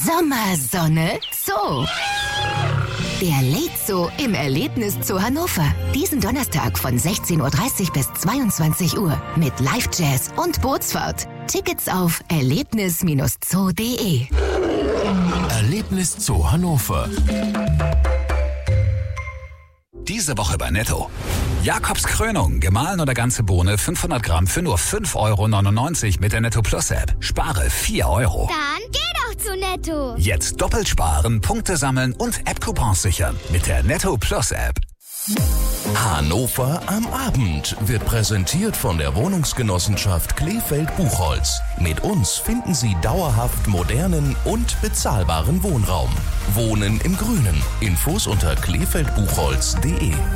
Sommersonne Zoo. Der Late-Zoo im Erlebniszoo Hannover. Diesen Donnerstag von 16.30 Uhr bis 22 Uhr mit Live-Jazz und Bootsfahrt. Tickets auf erlebnis-zoo.de. Erlebniszoo Hannover. Diese Woche bei Netto. Jakobs Krönung, gemahlen oder ganze Bohne, 500 Gramm für nur 5,99 € mit der Netto Plus App. Spare 4 €. Dann geh doch zu Netto. Jetzt doppelt sparen, Punkte sammeln und App-Coupons sichern mit der Netto Plus App. Hannover am Abend wird präsentiert von der Wohnungsgenossenschaft Kleefeld-Buchholz. Mit uns finden Sie dauerhaft modernen und bezahlbaren Wohnraum. Wohnen im Grünen. Infos unter kleefeldbuchholz.de.